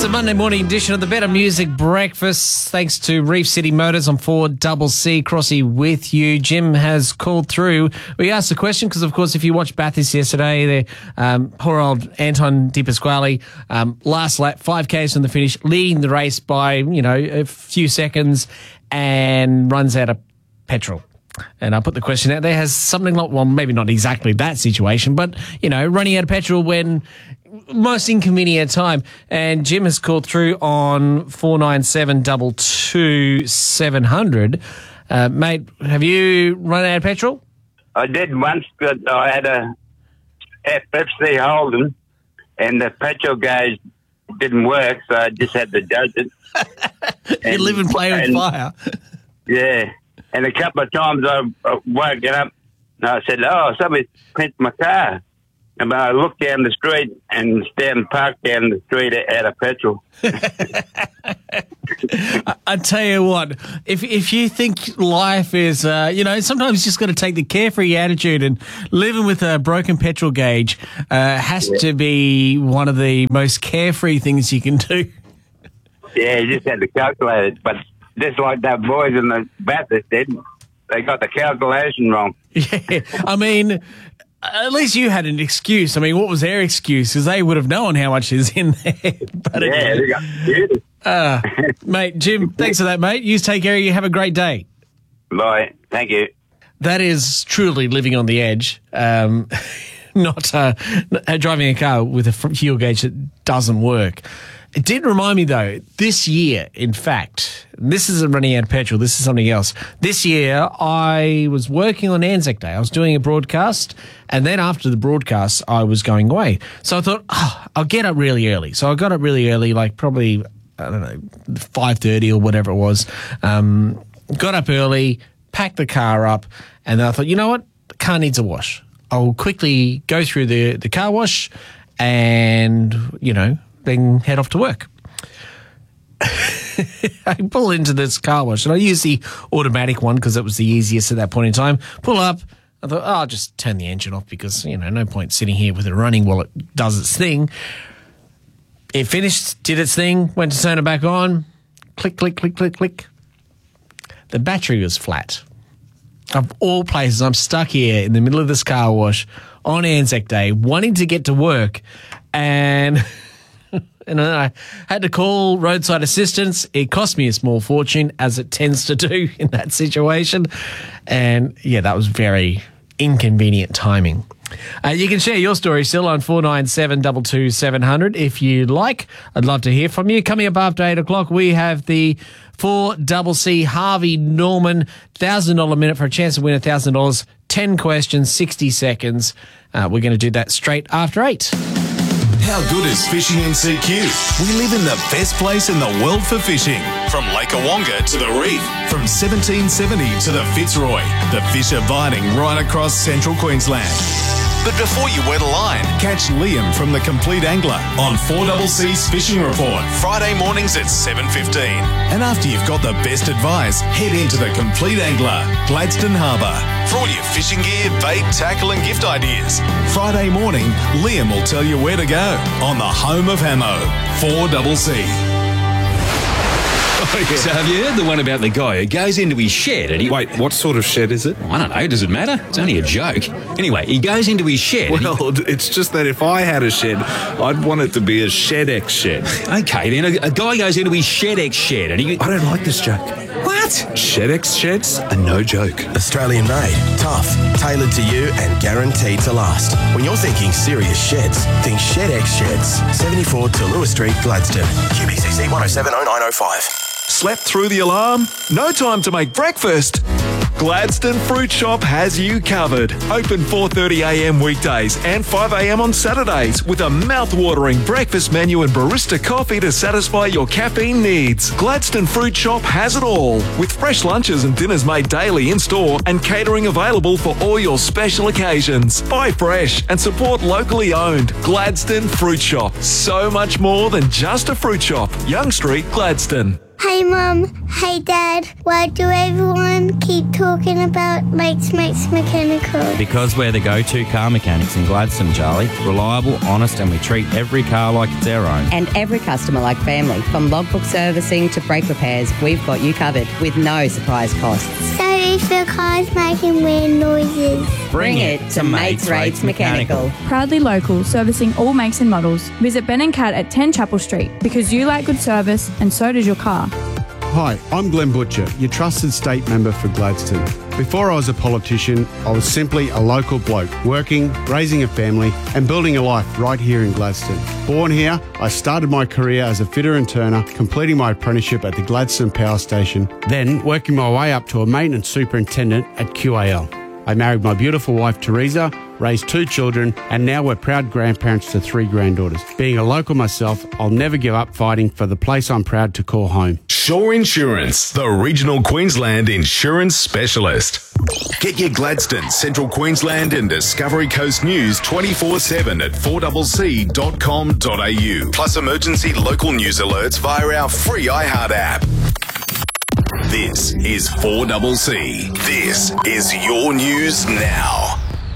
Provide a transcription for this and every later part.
the Monday morning edition of the Better Music Breakfast. Thanks to Reef City Motors on 4CC. Crossy with you. Jim has called through. We asked the question because, of course, if you watched Bathurst yesterday, poor old Anton De Pasquale, last lap, 5Ks from the finish, leading the race by, a few seconds and runs out of petrol. And I put the question out there, has something like, well, maybe not exactly that situation, but, running out of petrol when most inconvenient time. And Jim has called through on 497-22700. Mate, have you run out of petrol? I did once, but I had a F50 Holden, and the petrol gauge didn't work, so I just had to judge it. You live and play with fire. Yeah. And a couple of times I woke up and I said, somebody pinched my car. And I looked down the street and parked down the street out of petrol. I tell you what, if you think life is, sometimes you just got to take the carefree attitude, and living with a broken petrol gauge has to be one of the most carefree things you can do. Yeah, you just had to calculate it. But just like that boys in the Bathurst did, they got the calculation wrong. Yeah, I mean, at least you had an excuse. I mean, what was their excuse? Because they would have known how much is in there. But yeah, they got beauty. Mate, Jim, thanks for that, mate. You take care. You have a great day. Bye. Thank you. That is truly living on the edge. Not driving a car with a fuel gauge that doesn't work. It did remind me, though, this year, in fact, this isn't running out of petrol, this is something else. This year, I was working on Anzac Day. I was doing a broadcast, and then after the broadcast, I was going away. So I thought, I'll get up really early. So I got up really early, like probably, 5:30 or whatever it was. Got up early, packed the car up, and then I thought, you know what? The car needs a wash. I'll quickly go through the car wash and, then head off to work. I pull into this car wash, and I use the automatic one because it was the easiest at that point in time. Pull up. I thought, I'll just turn the engine off because, no point sitting here with it running while it does its thing. It finished, did its thing, went to turn it back on. Click, click, click, click, click. The battery was flat. Of all places, I'm stuck here in the middle of this car wash on Anzac Day, wanting to get to work, and I had to call roadside assistance. It cost me a small fortune, as it tends to do in that situation. And, yeah, that was very inconvenient timing. You can share your story still on 497-22700 if you like. I'd love to hear from you. Coming up after 8 o'clock, we have the 4CC Harvey Norman $1,000 minute for a chance to win $1,000. 10 questions, 60 seconds. We're going to do that straight after 8. How good is fishing in CQ? We live in the best place in the world for fishing. From Lake Awonga to the Reef, from 1770 to the Fitzroy, the fish are biting right across central Queensland. But before you wet a line, catch Liam from The Complete Angler on 4CC's Fishing Report, Friday mornings at 7:15. And after you've got the best advice, head into The Complete Angler, Gladstone Harbour, for all your fishing gear, bait, tackle and gift ideas. Friday morning, Liam will tell you where to go on the home of Hamo, 4CC. Oh, yeah. So have you heard the one about the guy who goes into his shed and he... Wait, what sort of shed is it? I don't know, does it matter? It's only a joke. Anyway, he goes into his shed... Well, it's just that if I had a shed, I'd want it to be a ShedX shed. Okay, then a guy goes into his ShedX shed and he... I don't like this joke. What? ShedX sheds are no joke. Australian made, tough, tailored to you and guaranteed to last. When you're thinking serious sheds, think ShedX Sheds. 74 to Lewis Street, Gladstone. QBCC 1070905. Slept through the alarm? No time to make breakfast? Gladstone Fruit Shop has you covered. Open 4:30am weekdays and 5am on Saturdays with a mouth-watering breakfast menu and barista coffee to satisfy your caffeine needs. Gladstone Fruit Shop has it all, with fresh lunches and dinners made daily in-store and catering available for all your special occasions. Buy fresh and support locally owned. Gladstone Fruit Shop. So much more than just a fruit shop. Young Street, Gladstone. Hey Mum, hey Dad, why do everyone keep talking about Mates Mechanical? Because we're the go-to car mechanics in Gladstone, Charlie. Reliable, honest, and we treat every car like it's our own. And every customer like family. From logbook servicing to brake repairs, we've got you covered with no surprise costs. So if your car's making weird noises, bring it to Mates Mechanical. Proudly local, servicing all makes and models. Visit Ben and Kat at 10 Chapel Street because you like good service and so does your car. Hi, I'm Glenn Butcher, your trusted state member for Gladstone. Before I was a politician, I was simply a local bloke, working, raising a family and building a life right here in Gladstone. Born here, I started my career as a fitter and turner, completing my apprenticeship at the Gladstone Power Station, then working my way up to a maintenance superintendent at QAL. I married my beautiful wife Teresa, raised 2 children, and now we're proud grandparents to 3 granddaughters. Being a local myself, I'll never give up fighting for the place I'm proud to call home. Shore Insurance, the regional Queensland insurance specialist. Get your Gladstone, Central Queensland and Discovery Coast news 24/7 at 4cc.com.au. Plus emergency local news alerts via our free iHeart app. This is 4CC. This is your news now.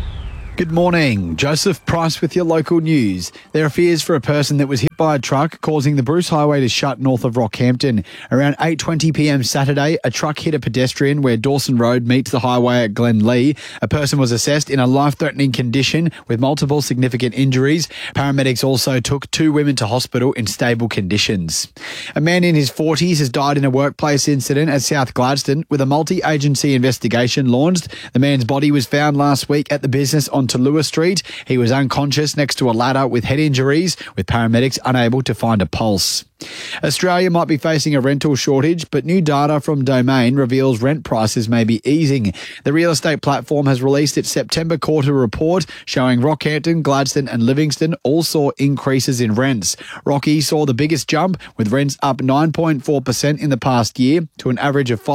Good morning. Joseph Price with your local news. There are fears for a person that was hit by a truck, causing the Bruce Highway to shut north of Rockhampton. Around 8:20 p.m. Saturday, a truck hit a pedestrian where Dawson Road meets the highway at Glenlee. A person was assessed in a life-threatening condition with multiple significant injuries. Paramedics also took 2 women to hospital in stable conditions. A man in his 40s has died in a workplace incident at South Gladstone with a multi-agency investigation launched. The man's body was found last week at the business on Lewis Street. He was unconscious next to a ladder with head injuries, with paramedics unable to find a pulse. Australia might be facing a rental shortage, but new data from Domain reveals rent prices may be easing. The real estate platform has released its September quarter report showing Rockhampton, Gladstone and Livingston all saw increases in rents. Rocky saw the biggest jump, with rents up 9.4% in the past year to an average of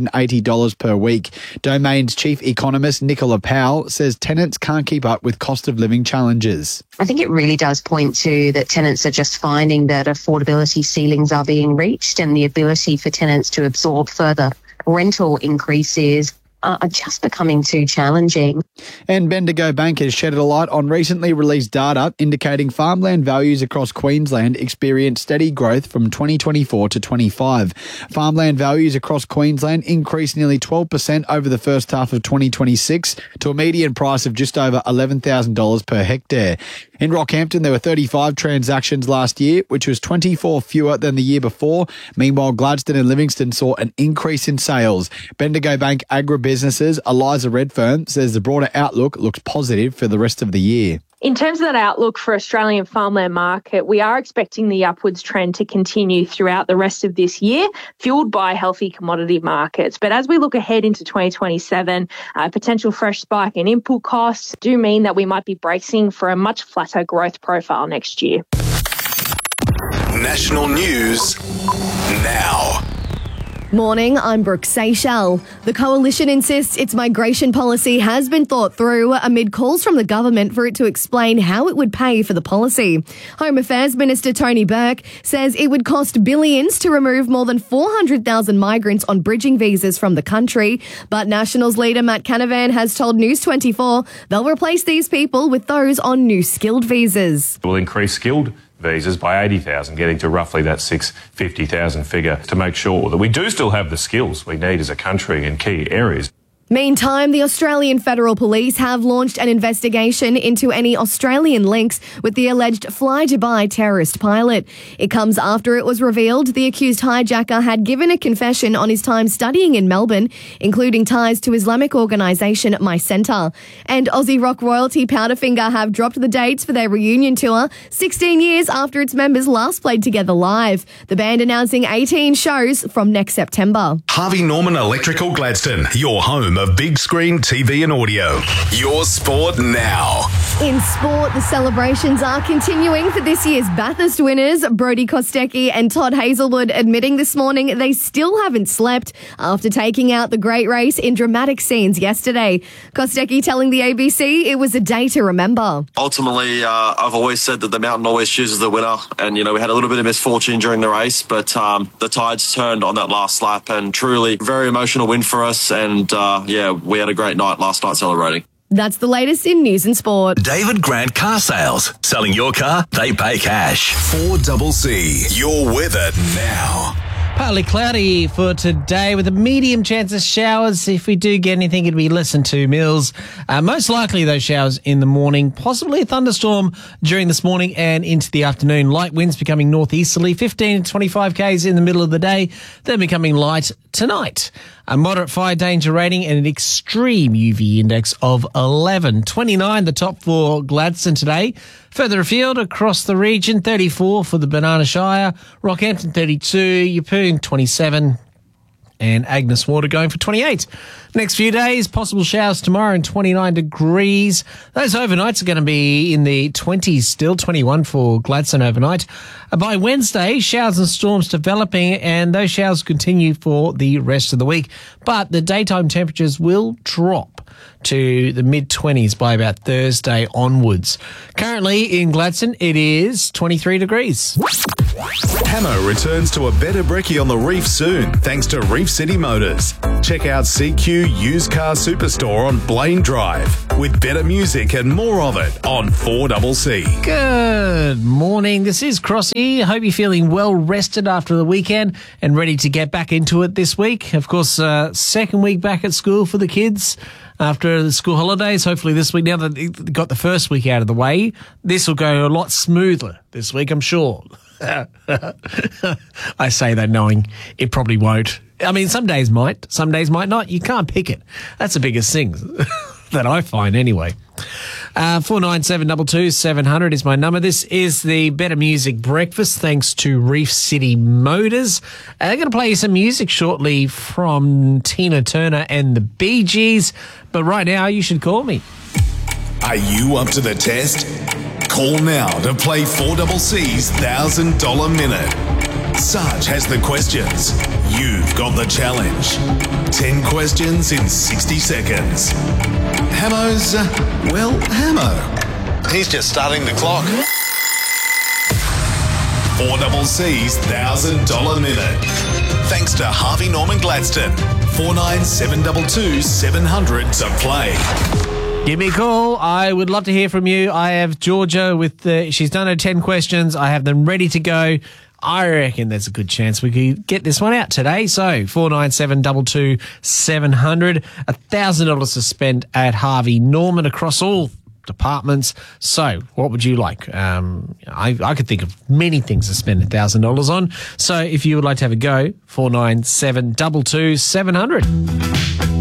$580 per week. Domain's chief economist Nicola Powell says tenants can't keep up with cost of living challenges. I think it really does point to that tenants are just finding that affordability ceilings are being reached, and the ability for tenants to absorb further rental increases are just becoming too challenging. And Bendigo Bank has shed a light on recently released data indicating farmland values across Queensland experienced steady growth from 2024 to 25. Farmland values across Queensland increased nearly 12% over the first half of 2026 to a median price of just over $11,000 per hectare. In Rockhampton, there were 35 transactions last year, which was 24 fewer than the year before. Meanwhile, Gladstone and Livingston saw an increase in sales. Bendigo Bank agribusinesses Eliza Redfern says the broader outlook looks positive for the rest of the year. In terms of that outlook for Australian farmland market, we are expecting the upwards trend to continue throughout the rest of this year, fueled by healthy commodity markets. But as we look ahead into 2027, a potential fresh spike in input costs do mean that we might be bracing for a much flatter growth profile next year. National news now. Morning, I'm Brooke Seychelles. The Coalition insists its migration policy has been thought through amid calls from the government for it to explain how it would pay for the policy. Home Affairs Minister Tony Burke says it would cost billions to remove more than 400,000 migrants on bridging visas from the country. But Nationals leader Matt Canavan has told News 24 they'll replace these people with those on new skilled visas. We'll increase skilled visas by 80,000, getting to roughly that 650,000 figure to make sure that we do still have the skills we need as a country in key areas. Meantime, the Australian Federal Police have launched an investigation into any Australian links with the alleged Fly Dubai terrorist pilot. It comes after it was revealed the accused hijacker had given a confession on his time studying in Melbourne, including ties to Islamic organisation My Centre. And Aussie rock royalty Powderfinger have dropped the dates for their reunion tour 16 years after its members last played together live. The band announcing 18 shows from next September. Harvey Norman Electrical Gladstone, your home of big screen TV and audio. Your sport now. In sport, the celebrations are continuing for this year's Bathurst winners. Brodie Kostecki and Todd Hazelwood admitting this morning they still haven't slept after taking out the great race in dramatic scenes yesterday. Kostecki telling the ABC it was a day to remember. Ultimately, I've always said that the mountain always chooses the winner. And, we had a little bit of misfortune during the race, but the tides turned on that last lap, and truly very emotional win for us. And, we had a great night last night celebrating. That's the latest in news and sport. David Grant Car Sales. Selling your car, they pay cash. 4CC. Your weather now. Partly cloudy for today with a medium chance of showers. If we do get anything, it'll be less than 2 mils. Most likely those showers in the morning, possibly a thunderstorm during this morning and into the afternoon. Light winds becoming northeasterly, 15 to 25 k's in the middle of the day, then becoming light tonight. A moderate fire danger rating and an extreme UV index of 11. 29, the top for Gladstone today. Further afield across the region, 34 for the Banana Shire, Rockhampton 32, Yeppoon 27, and Agnes Water going for 28. Next few days, possible showers tomorrow and 29 degrees. Those overnights are going to be in the 20s still, 21 for Gladstone overnight. By Wednesday, showers and storms developing, and those showers continue for the rest of the week. But the daytime temperatures will drop to the mid-20s by about Thursday onwards. Currently in Gladstone, it is 23 degrees. Hamo returns to a better brekkie on the reef soon, thanks to Reef City Motors. Check out CQ Used Car Superstore on Blaine Drive, with better music and more of it on 4CC. Good morning. This is Crossy. I hope you're feeling well rested after the weekend and ready to get back into it this week. Of course, second week back at school for the kids after the school holidays. Hopefully this week, now that they got the first week out of the way, this will go a lot smoother this week, I'm sure. I say that knowing it probably won't. I mean, some days might not. You can't pick it. That's the biggest thing that I find anyway. 49722 700 is my number. This is the Better Music Breakfast, thanks to Reef City Motors. I'm going to play you some music shortly from Tina Turner and the Bee Gees, but right now you should call me. Are you up to the test? Call now to play 4CC's $1,000 Minute. Sarge has the questions. You've got the challenge. 10 questions in 60 seconds. Hamo's, Hamo. He's just starting the clock. 4CC's $1,000 Minute. Thanks to Harvey Norman Gladstone. 49722 700 to play. Give me a call. I would love to hear from you. I have Georgia she's done her 10 questions. I have them ready to go. I reckon there's a good chance we could get this one out today. So 49722 700, $1,000 to spend at Harvey Norman across all departments. So what would you like? I could think of many things to spend $1,000 on. So if you would like to have a go, 49722 700.